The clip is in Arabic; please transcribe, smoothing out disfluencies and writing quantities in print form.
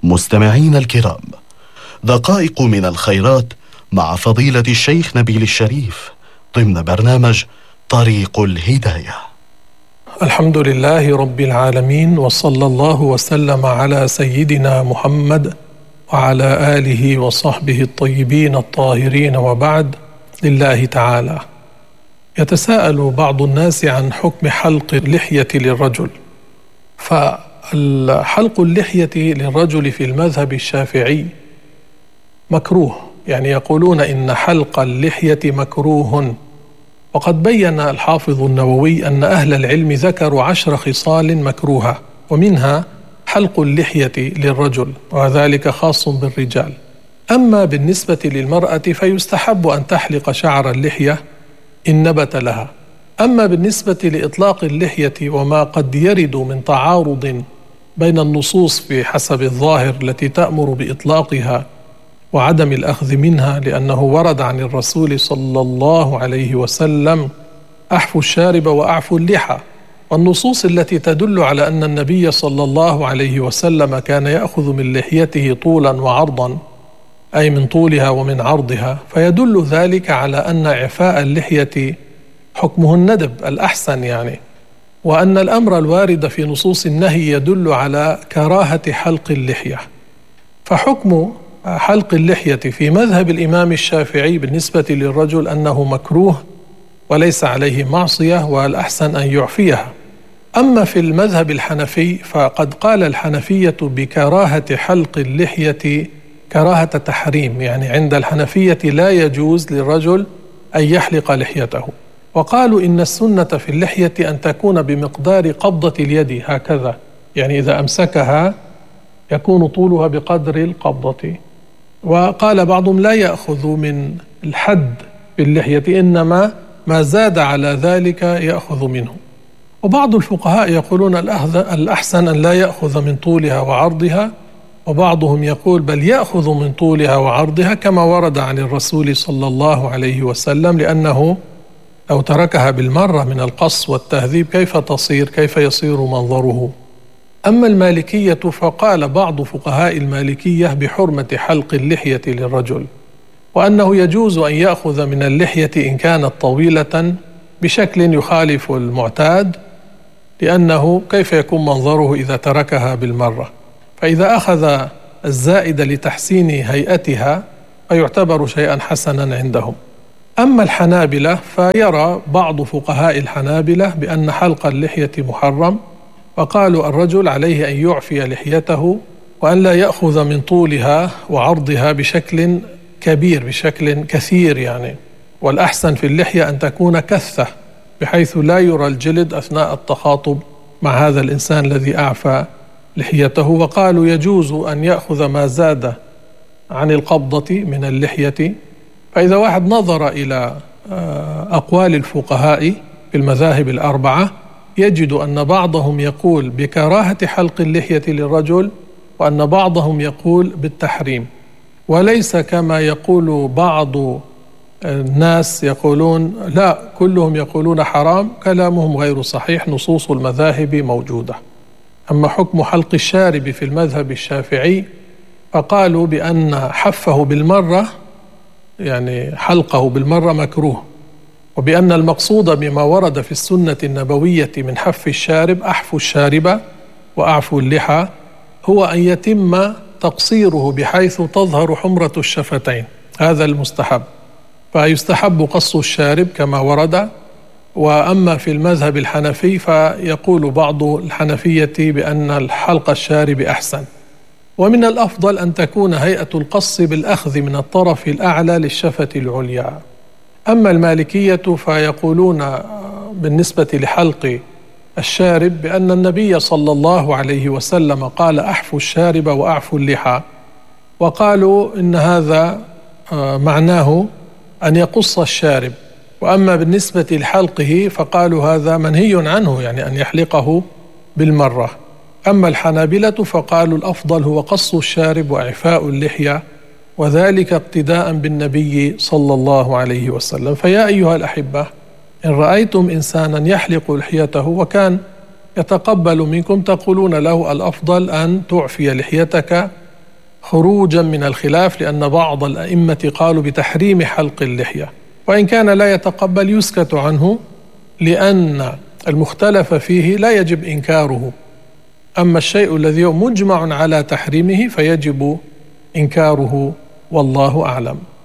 مستمعين الكرام، دقائق من الخيرات مع فضيلة الشيخ نبيل الشريف ضمن برنامج طريق الهداية. الحمد لله رب العالمين، وصلى الله وسلم على سيدنا محمد وعلى آله وصحبه الطيبين الطاهرين، وبعد. لله تعالى. يتساءل بعض الناس عن حكم حلق اللحية للرجل. فالحلق اللحية للرجل في المذهب الشافعي مكروه، يعني يقولون إن حلق اللحية مكروه. وقد بين الحافظ النووي أن أهل العلم ذكروا 10 خصال مكروهة، ومنها حلق اللحية للرجل، وذلك خاص بالرجال. أما بالنسبة للمرأة فيستحب أن تحلق شعر اللحية إن نبت لها. أما بالنسبة لإطلاق اللحية وما قد يرد من تعارض بين النصوص في حسب الظاهر التي تأمر بإطلاقها وعدم الأخذ منها، لأنه ورد عن الرسول صلى الله عليه وسلم: أحفوا الشارب وأعفوا اللحى. والنصوص التي تدل على أن النبي صلى الله عليه وسلم كان يأخذ من لحيته طولا وعرضا، أي من طولها ومن عرضها، فيدل ذلك على أن إعفاء اللحية حكمه الندب الأحسن يعني، وأن الأمر الوارد في نصوص النهي يدل على كراهة حلق اللحية. فحكم حلق اللحية في مذهب الإمام الشافعي بالنسبة للرجل أنه مكروه وليس عليه معصية، والأحسن أن يعفيها. أما في المذهب الحنفي فقد قال الحنفية بكراهة حلق اللحية كراهة تحريم، يعني عند الحنفية لا يجوز للرجل أن يحلق لحيته. وقالوا إن السنة في اللحية أن تكون بمقدار قبضة اليد هكذا، يعني إذا أمسكها يكون طولها بقدر القبضة. وقال بعضهم لا يأخذ من الحد في اللحية، إنما ما زاد على ذلك يأخذ منه. وبعض الفقهاء يقولون الأحسن أن لا يأخذ من طولها وعرضها، وبعضهم يقول بل يأخذ من طولها وعرضها كما ورد عن الرسول صلى الله عليه وسلم، لأنه لو تركها بالمرة من القص والتهذيب كيف يصير منظره. أما المالكية فقال بعض فقهاء المالكية بحرمة حلق اللحية للرجل، وأنه يجوز أن يأخذ من اللحية إن كانت طويلة بشكل يخالف المعتاد، لأنه كيف يكون منظره إذا تركها بالمرة، فإذا أخذ الزائد لتحسين هيئتها فيعتبر شيئا حسنا عندهم. أما الحنابلة فيرى بعض فقهاء الحنابلة بأن حلق اللحية محرم، وقالوا الرجل عليه أن يعفي لحيته وأن لا يأخذ من طولها وعرضها بشكل كبير، بشكل كثير يعني، والأحسن في اللحية أن تكون كثة بحيث لا يرى الجلد أثناء التخاطب مع هذا الإنسان الذي أعفى لحيته. وقالوا يجوز أن يأخذ ما زاد عن القبضة من اللحية. فإذا واحد نظر إلى أقوال الفقهاء في المذاهب الأربعة يجد أن بعضهم يقول بكراهة حلق اللحية للرجل، وأن بعضهم يقول بالتحريم، وليس كما يقول بعض الناس يقولون لا كلهم يقولون حرام. كلامهم غير صحيح، نصوص المذاهب موجودة. أما حكم حلق الشارب في المذهب الشافعي فقالوا بأن حفه بالمرة، يعني حلقه بالمرة مكروه، وبأن المقصود بما ورد في السنة النبوية من حف الشارب أحفوا الشارب وأعفوا اللحى هو أن يتم تقصيره بحيث تظهر حمرة الشفتين، هذا المستحب، فيستحب قص الشارب كما ورد. وأما في المذهب الحنفي فيقول بعض الحنفية بأن الحلق الشارب أحسن، ومن الأفضل أن تكون هيئة القص بالأخذ من الطرف الأعلى للشفة العليا. أما المالكية فيقولون بالنسبة لحلق الشارب بأن النبي صلى الله عليه وسلم قال أحفوا الشارب وأعفوا اللحى، وقالوا إن هذا معناه أن يقص الشارب. وأما بالنسبة لحلقه فقالوا هذا منهي عنه، يعني أن يحلقه بالمرة. أما الحنابلة فقالوا الأفضل هو قص الشارب وإعفاء اللحية، وذلك اقتداء بالنبي صلى الله عليه وسلم. فيا أيها الأحبة، إن رأيتم إنسانا يحلق لحيته وكان يتقبل منكم تقولون له الأفضل أن تعفي لحيتك خروجا من الخلاف، لأن بعض الأئمة قالوا بتحريم حلق اللحية، وإن كان لا يتقبل يسكت عنه لأن المختلف فيه لا يجب إنكاره، أما الشيء الذي هو مجمع على تحريمه فيجب إنكاره، والله أعلم.